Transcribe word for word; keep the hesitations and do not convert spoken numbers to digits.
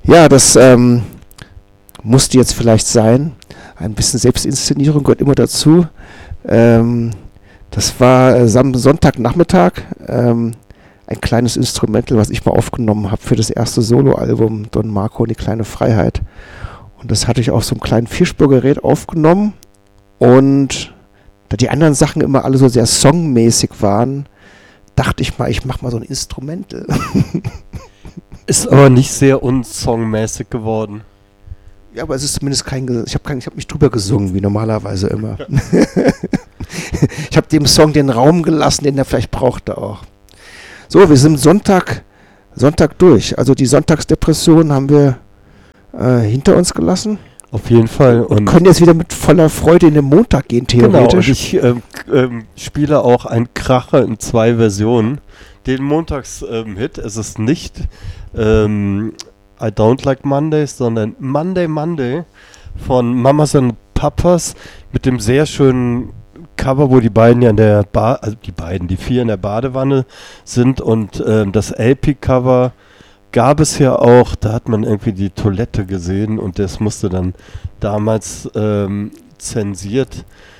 Ja, das ähm, musste jetzt vielleicht sein. Ein bisschen Selbstinszenierung gehört immer dazu. Ähm, das war äh, Sam- Sonntagnachmittag. Ähm, ein kleines Instrumental, was ich mal aufgenommen habe für das erste Soloalbum Don Marco und die kleine Freiheit. Und das hatte ich auf so einem kleinen Vierspurgerät aufgenommen. Und da die anderen Sachen immer alle so sehr songmäßig waren, dachte ich mal, ich mache mal so ein Instrumental. Ist aber nicht sehr unsongmäßig geworden. Ja, aber es ist zumindest kein Ges- ich habe kein, ich habe nicht drüber gesungen, wie normalerweise immer. Ich habe dem Song den Raum gelassen, den er vielleicht brauchte auch. So, wir sind Sonntag, Sonntag durch. Also die Sonntagsdepression haben wir äh, hinter uns gelassen. Auf jeden Fall. Und können jetzt wieder mit voller Freude in den Montag gehen, Genau, und theoretisch. ich ähm, ähm, spiele auch ein Kracher in zwei Versionen. Den Montags-Hit, es ist nicht ähm, I Don't Like Mondays, sondern Monday Monday von Mamas and Papas mit dem sehr schönen Cover, wo die beiden ja in der ba- also die beiden, die vier in der Badewanne sind und ähm, das L P-Cover gab es ja auch, da hat man irgendwie die Toilette gesehen und das musste dann damals ähm, zensiert